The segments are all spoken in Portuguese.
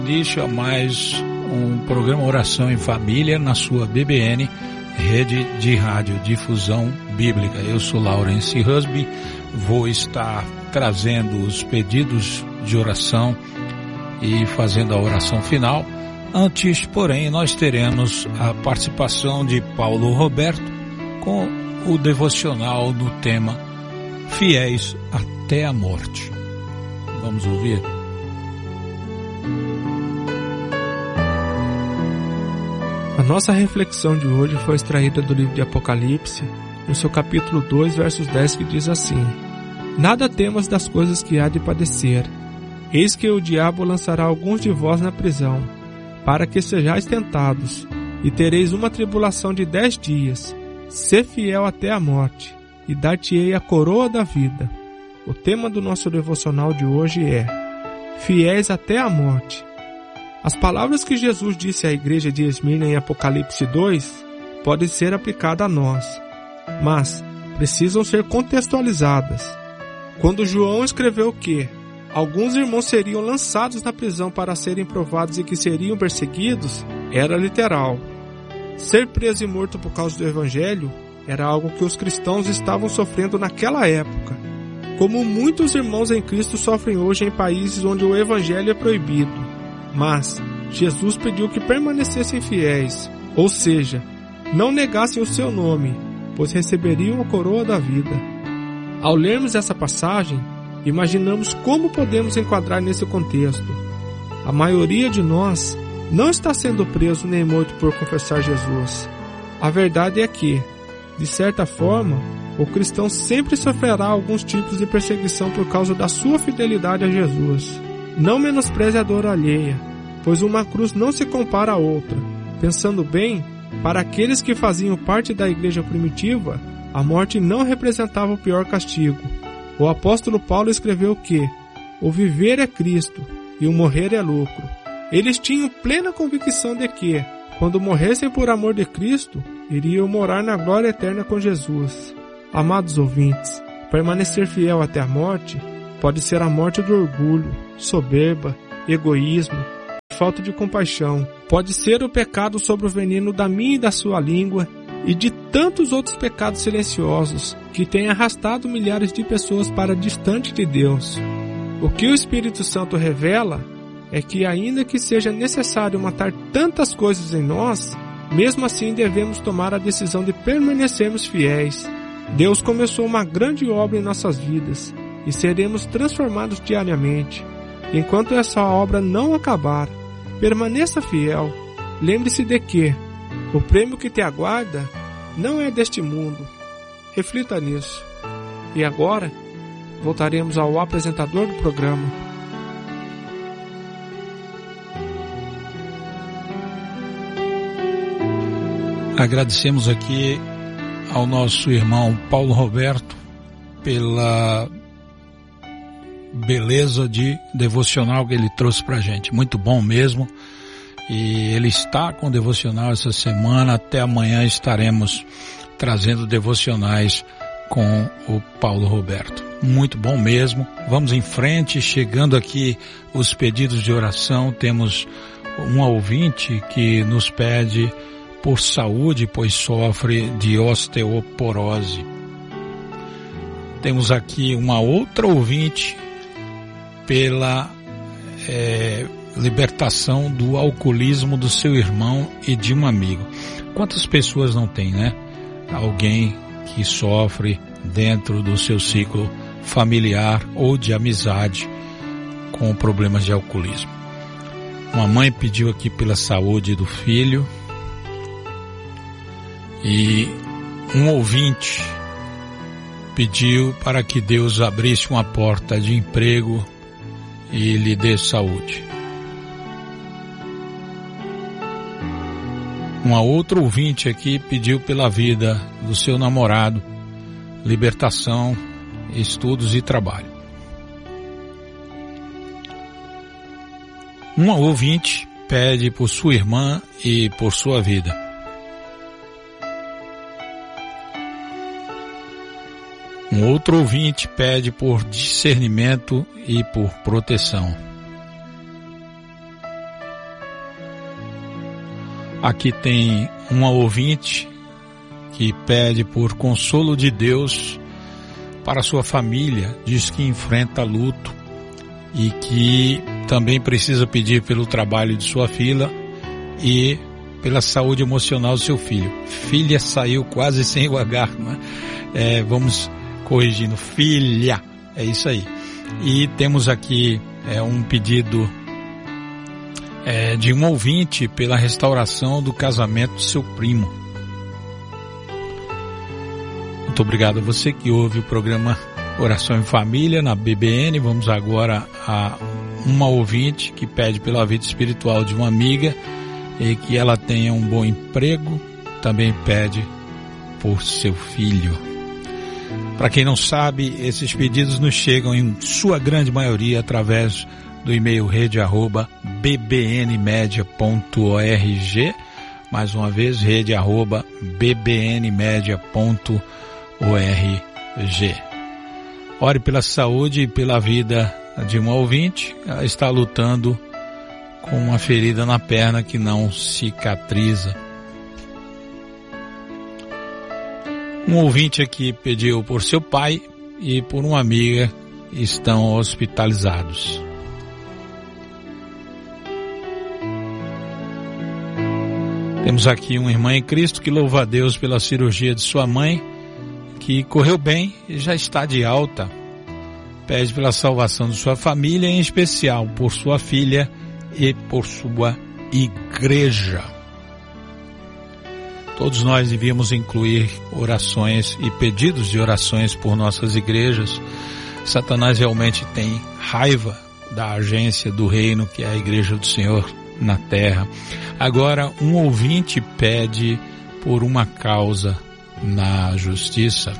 Início a mais um programa Oração em Família na sua BBN, Rede de Rádio Difusão Bíblica. Eu sou Laurence Husby, vou estar trazendo os pedidos de oração e fazendo a oração final. Antes, porém, nós teremos a participação de Paulo Roberto com o devocional do tema Fiéis até a Morte. Vamos ouvir? A nossa reflexão de hoje foi extraída do livro de Apocalipse, no seu capítulo 2, versos 10, que diz assim: Nada temas das coisas que há de padecer. Eis que o diabo lançará alguns de vós na prisão, para que sejais tentados, e tereis uma tribulação de 10 dias. Sê fiel até a morte, e dar-te-ei a coroa da vida. O tema do nosso devocional de hoje é Fiéis até a morte. As palavras que Jesus disse à igreja de Esmirna em Apocalipse 2 podem ser aplicadas a nós, mas precisam ser contextualizadas. Quando João escreveu que alguns irmãos seriam lançados na prisão para serem provados e que seriam perseguidos, era literal. Ser preso e morto por causa do Evangelho era algo que os cristãos estavam sofrendo naquela época, como muitos irmãos em Cristo sofrem hoje em países onde o Evangelho é proibido. Mas Jesus pediu que permanecessem fiéis, ou seja, não negassem o seu nome, pois receberiam a coroa da vida. Ao lermos essa passagem, imaginamos como podemos enquadrar nesse contexto. A maioria de nós não está sendo preso nem morto por confessar Jesus. A verdade é que, de certa forma, o cristão sempre sofrerá alguns tipos de perseguição por causa da sua fidelidade a Jesus. Não menospreze a dor alheia, pois uma cruz não se compara a outra. Pensando bem, para aqueles que faziam parte da igreja primitiva, a morte não representava o pior castigo. O apóstolo Paulo escreveu que o viver é Cristo e o morrer é lucro. Eles tinham plena convicção de que, quando morressem por amor de Cristo, iriam morar na glória eterna com Jesus. Amados ouvintes, permanecer fiel até a morte pode ser a morte do orgulho, soberba, egoísmo, falta de compaixão. Pode ser o pecado sobre o veneno da minha e da sua língua e de tantos outros pecados silenciosos que têm arrastado milhares de pessoas para distante de Deus. O que o Espírito Santo revela é que, ainda que seja necessário matar tantas coisas em nós, mesmo assim devemos tomar a decisão de permanecermos fiéis. Deus começou uma grande obra em nossas vidas e seremos transformados diariamente. Enquanto essa obra não acabar, permaneça fiel. Lembre-se de que o prêmio que te aguarda não é deste mundo. Reflita nisso. E agora, voltaremos ao apresentador do programa. Agradecemos aqui ao nosso irmão Paulo Roberto pela beleza de devocional que ele trouxe para a gente. Muito bom mesmo. E ele está com devocional essa semana. Até amanhã estaremos trazendo devocionais com o Paulo Roberto. Muito bom mesmo. Vamos em frente. Chegando aqui os pedidos de oração. Temos um ouvinte que nos pede por saúde, pois sofre de osteoporose. Temos aqui uma outra ouvinte pela libertação do alcoolismo do seu irmão e de um amigo. Quantas pessoas não tem, né? Alguém que sofre dentro do seu ciclo familiar ou de amizade com problemas de alcoolismo. Uma mãe pediu aqui pela saúde do filho. E um ouvinte pediu para que Deus abrisse uma porta de emprego e lhe dê saúde. Uma outra ouvinte aqui pediu pela vida do seu namorado, libertação, estudos e trabalho. Uma ouvinte pede por sua irmã e por sua vida. Um outro ouvinte pede por discernimento e por proteção. Aqui tem uma ouvinte que pede por consolo de Deus para sua família, diz que enfrenta luto e que também precisa pedir pelo trabalho de sua filha e pela saúde emocional do seu filho. Filha saiu quase sem o H, né? Vamos corrigindo, filha, é isso aí. E temos aqui um pedido de um ouvinte pela restauração do casamento do seu primo. Muito obrigado a você que ouve o programa Oração em Família na BBN. Vamos agora a uma ouvinte que pede pela vida espiritual de uma amiga e que ela tenha um bom emprego, também pede por seu filho. Para quem não sabe, esses pedidos nos chegam em sua grande maioria através do e-mail rede@bbnmedia.org, mais uma vez rede@bbnmedia.org. Ore pela saúde e pela vida de uma ouvinte. Ela está lutando com uma ferida na perna que não cicatriza. Um ouvinte aqui pediu por seu pai e por uma amiga que estão hospitalizados. Temos aqui uma irmã em Cristo que louva a Deus pela cirurgia de sua mãe, que correu bem e já está de alta. Pede pela salvação de sua família, em especial por sua filha e por sua igreja. Todos nós devíamos incluir orações e pedidos de orações por nossas igrejas. Satanás realmente tem raiva da agência do reino, que é a igreja do Senhor na terra. Agora, um ouvinte pede por uma causa na justiça.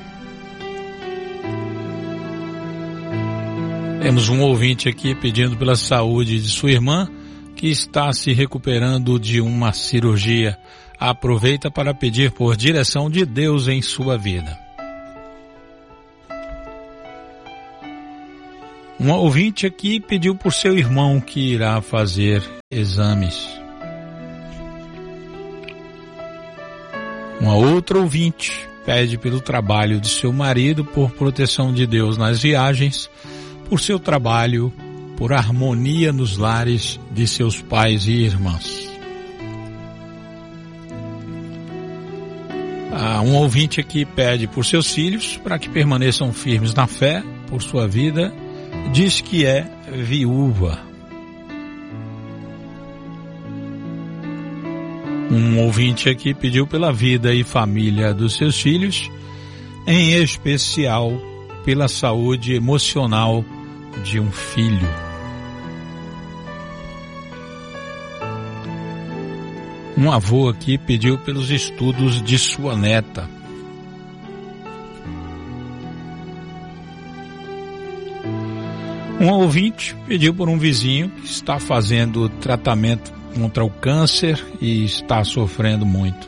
Temos um ouvinte aqui pedindo pela saúde de sua irmã, que está se recuperando de uma cirurgia. Aproveita para pedir por direção de Deus em sua vida. Um ouvinte aqui pediu por seu irmão que irá fazer exames. Uma outra ouvinte pede pelo trabalho de seu marido, por proteção de Deus nas viagens, por seu trabalho, por harmonia nos lares de seus pais e irmãs. Um ouvinte aqui pede por seus filhos, para que permaneçam firmes na fé, por sua vida, diz que é viúva. Um ouvinte aqui pediu pela vida e família dos seus filhos, em especial pela saúde emocional de um filho. Um avô aqui pediu pelos estudos de sua neta. Um ouvinte pediu por um vizinho que está fazendo tratamento contra o câncer e está sofrendo muito.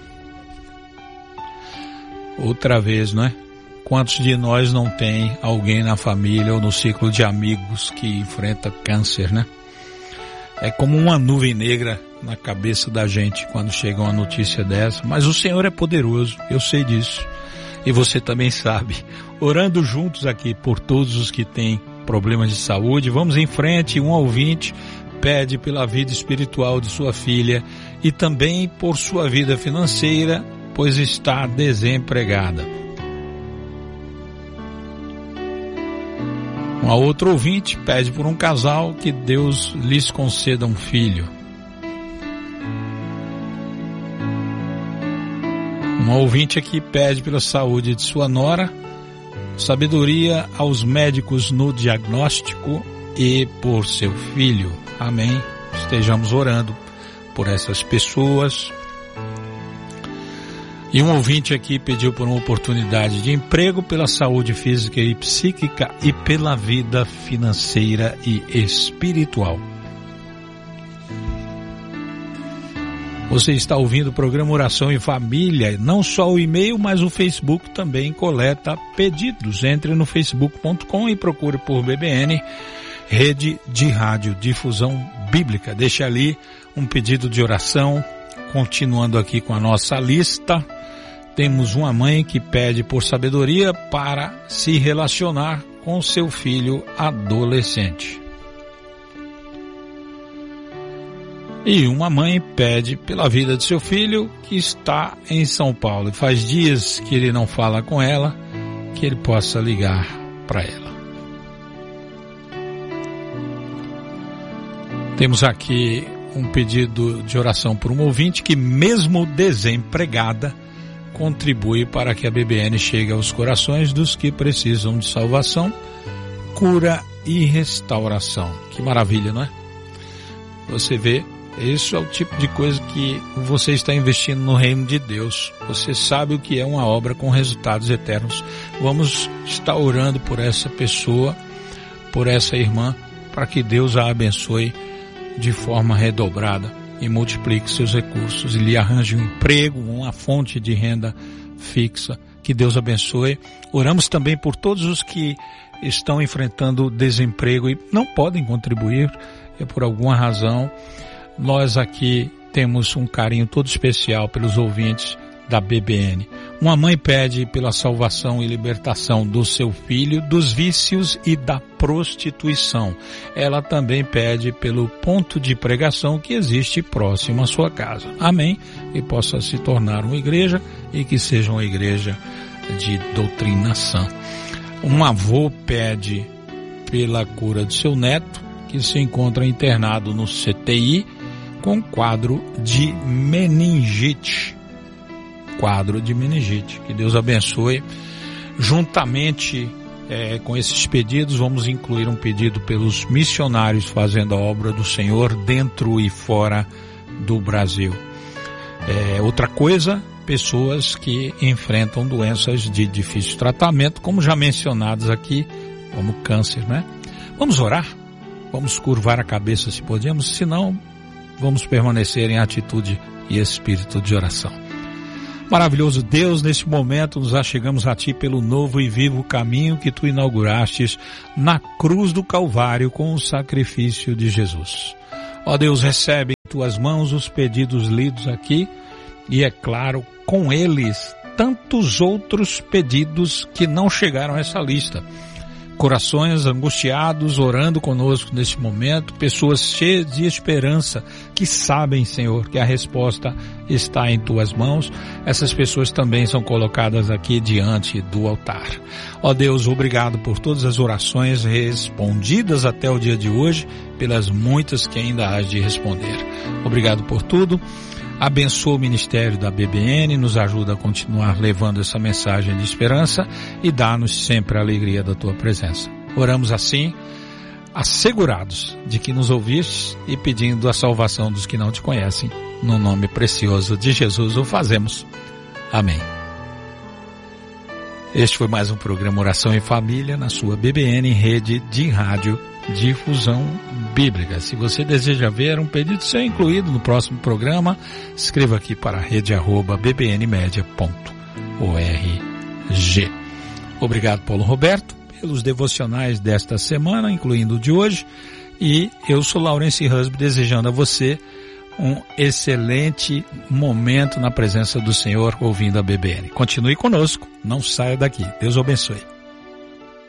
Outra vez, não é? Quantos de nós não tem alguém na família ou no ciclo de amigos que enfrenta câncer, né? É como uma nuvem negra na cabeça da gente quando chega uma notícia dessa. Mas o Senhor é poderoso, eu sei disso. E você também sabe. Orando juntos aqui por todos os que têm problemas de saúde, vamos em frente. Um ouvinte pede pela vida espiritual de sua filha e também por sua vida financeira, pois está desempregada. Uma outra ouvinte pede por um casal que Deus lhes conceda um filho. Uma ouvinte aqui pede pela saúde de sua nora, sabedoria aos médicos no diagnóstico e por seu filho. Amém. Estejamos orando por essas pessoas. E um ouvinte aqui pediu por uma oportunidade de emprego, pela saúde física e psíquica e pela vida financeira e espiritual. Você está ouvindo o programa Oração em Família, não só o e-mail, mas o Facebook também coleta pedidos. Entre no facebook.com e procure por BBN, Rede de Rádio Difusão Bíblica. Deixe ali um pedido de oração, continuando aqui com a nossa lista, temos uma mãe que pede por sabedoria para se relacionar com seu filho adolescente. E uma mãe pede pela vida de seu filho que está em São Paulo. Faz dias que ele não fala com ela, que ele possa ligar para ela. Temos aqui um pedido de oração por um ouvinte que, mesmo desempregada, contribui para que a BBN chegue aos corações dos que precisam de salvação, cura e restauração. Que maravilha, não é? Você vê, isso é o tipo de coisa que você está investindo no reino de Deus. Você sabe o que é uma obra com resultados eternos. Vamos estar orando por essa pessoa, por essa irmã, para que Deus a abençoe de forma redobrada e multiplique seus recursos e lhe arranje um emprego, uma fonte de renda fixa. Que Deus abençoe. Oramos também por todos os que estão enfrentando desemprego e não podem contribuir por alguma razão. Nós aqui temos um carinho todo especial pelos ouvintes da BBN. Uma mãe pede pela salvação e libertação do seu filho dos vícios e da prostituição. Ela também pede pelo ponto de pregação que existe próximo à sua casa. Amém? E possa se tornar uma igreja e que seja uma igreja de doutrina sã. Um avô pede pela cura de seu neto, que se encontra internado no CTI com quadro de meningite. Que Deus abençoe. Juntamente com esses pedidos, vamos incluir um pedido pelos missionários fazendo a obra do Senhor dentro e fora do Brasil. Outra coisa, pessoas que enfrentam doenças de difícil tratamento, como já mencionadas aqui, como câncer, né? Vamos orar? Vamos curvar a cabeça se podemos, senão vamos permanecer em atitude e espírito de oração. Maravilhoso Deus, neste momento nos achegamos a Ti pelo novo e vivo caminho que Tu inaugurastes na cruz do Calvário com o sacrifício de Jesus. Ó Deus, recebe em Tuas mãos os pedidos lidos aqui e, é claro, com eles tantos outros pedidos que não chegaram a essa lista. Corações angustiados, orando conosco neste momento, pessoas cheias de esperança, que sabem, Senhor, que a resposta está em Tuas mãos. Essas pessoas também são colocadas aqui diante do altar. Ó Deus, obrigado por todas as orações respondidas até o dia de hoje, pelas muitas que ainda hás de responder. Obrigado por tudo. Abençoa o ministério da BBN, nos ajuda a continuar levando essa mensagem de esperança e dá-nos sempre a alegria da Tua presença. Oramos assim, assegurados de que nos ouvistes e pedindo a salvação dos que não Te conhecem. No nome precioso de Jesus o fazemos. Amém. Este foi mais um programa Oração em Família na sua BBN, rede de rádio Difusão Bíblica. Se você deseja ver um pedido ser incluído no próximo programa, escreva aqui para a rede@bbnmedia.org. Obrigado, Paulo Roberto, pelos devocionais desta semana, incluindo o de hoje. E eu sou Laurence Husby, desejando a você um excelente momento na presença do Senhor, ouvindo a BBN. Continue conosco, não saia daqui. Deus o abençoe.